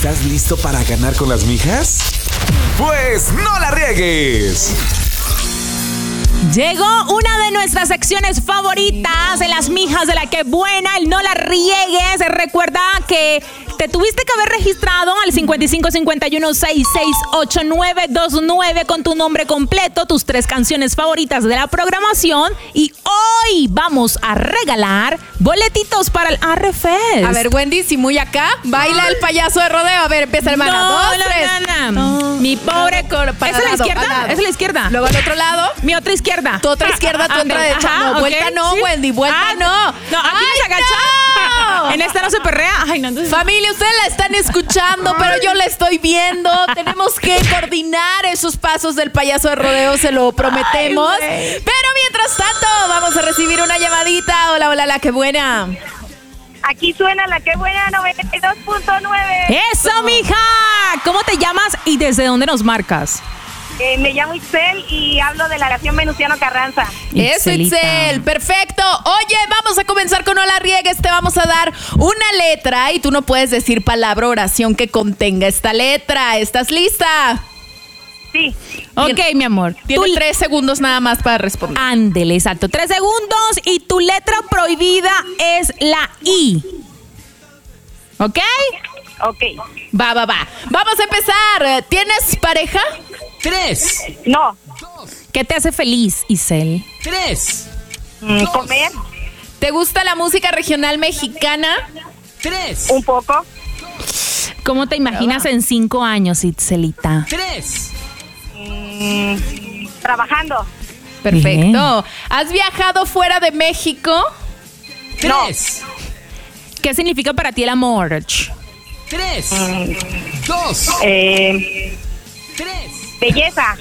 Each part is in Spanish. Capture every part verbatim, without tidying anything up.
¿Estás listo para ganar con las mijas? Pues no la riegues. Llegó una de nuestras secciones favoritas en las mijas de la que buena, el no la riegues. Recuerda que te tuviste que haber registrado al cincuenta y cinco cincuenta y uno sesenta y seis ochenta y nueve veintinueve con tu nombre completo, tus tres canciones favoritas de la programación. Y hoy vamos a regalar boletitos para el Arre Fest. A ver, Wendy, si muy acá, baila el payaso de rodeo. A ver, empieza, hermana. No, Dos, no, tres. no, no. Mi pobre cor... ¿Es a la izquierda? ¿Es a la izquierda? Luego al otro lado. Mi otra izquierda. Tu otra izquierda, tu otra derecha. Ajá, No, okay, vuelta no, sí. Wendy, vuelta Ah, no. No, aquí ¡Ay, se agacha. no! En esta no se perrea. Ay, no, entonces... Familia, ustedes la están escuchando, pero yo la estoy viendo. Tenemos que coordinar esos pasos del payaso de rodeo, se lo prometemos. Ay, pero mientras tanto, vamos a recibir una llamadita. Hola, hola, la que buena. Aquí suena la que buena noventa y dos punto nueve. ¡Eso, mija! ¿Cómo te llamas y desde dónde nos marcas? Eh, me llamo Itzel y hablo de la nación Venustiano Carranza. Eso, Itzelita. Itzel, perfecto. Oye, vamos a comenzar con No la riegues. Te vamos a dar una letra y tú no puedes decir palabra o oración que contenga esta letra. ¿Estás lista? Sí. Ok, mi amor. Tienes Tu- tres segundos nada más para responder. Ándele, exacto. Tres segundos y tu letra prohibida es la I. ¿Ok? Ok. Va, va, va. Vamos a empezar. ¿Tienes pareja? Tres, No. ¿Qué te hace feliz, Isel? tres, Mm, comer ¿Te gusta la música regional mexicana? tres, un poco. ¿Cómo te imaginas en cinco años, Itzelita? tres, Mm, trabajando. Perfecto. Bien. ¿Has viajado fuera de México? tres, ¿Qué significa para ti el amor? tres, dos, Eh, tres. belleza.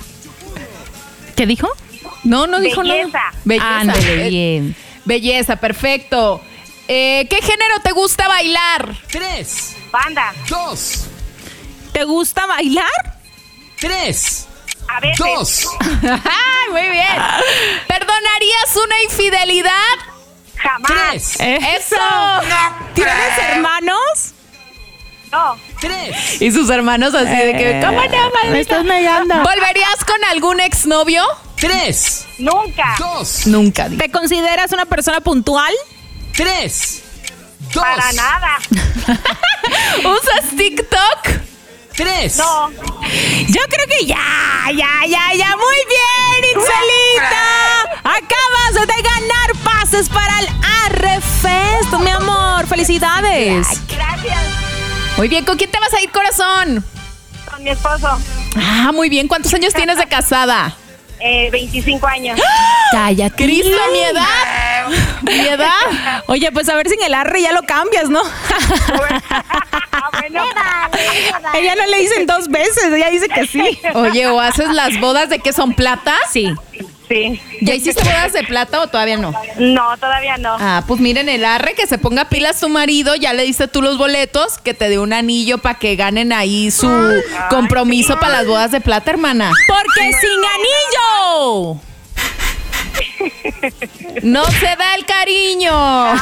¿Qué dijo? No, no dijo Belleza. nada. Belleza. Ándele, Eh, bien. Belleza, perfecto. Eh, ¿Qué género te gusta bailar? Tres, Banda. dos, ¿Te gusta bailar? tres, A veces. dos, Ay, muy bien. ¿Perdonarías una infidelidad? Jamás. tres, ¡Eso! ¿Tienes hermanos? No. tres, Y sus hermanos así de que, ¿cómo no, maldita? Me estás negando. ¿Volverías con algún exnovio? tres, Nunca. dos, Nunca. ¿Te consideras una persona puntual? tres, dos, Para nada. ¿Usas TikTok? tres, No. Yo creo que ya, ya, ya, ya. Muy bien, Itzelita. Acabas de ganar pases para el Arre Fest, mi amor. Felicidades. Gracias. Muy bien, ¿con quién te vas a ir, corazón? Con mi esposo. Ah, muy bien. ¿Cuántos años tienes de casada? Eh, veinticinco años. Cállate. Cristo, mi edad. Mi edad. Oye, pues a ver si en el Arre ya lo cambias, ¿no? Bueno. Ella no le dicen dos veces, ella dice que sí. Oye, ¿o haces las bodas de qué son plata? Sí. Sí. ¿Ya hiciste bodas de plata o todavía no? No, todavía no. Ah, pues miren, el Arre, que se ponga pilas tu marido, ya le diste tú los boletos, que te dé un anillo para que ganen ahí su compromiso para las bodas de plata, hermana. Porque sin anillo No se da el cariño. Muy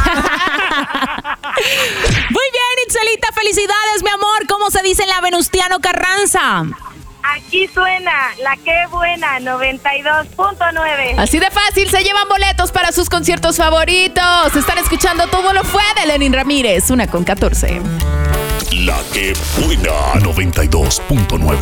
bien, Itzelita, felicidades, mi amor. ¿Cómo se dice en la Venustiano Carranza? Aquí suena la que buena noventa y dos punto nueve. Así de fácil, se llevan boletos para sus conciertos favoritos. Están escuchando Todo lo fue de Lenin Ramírez, una con catorce. La que buena noventa y dos punto nueve.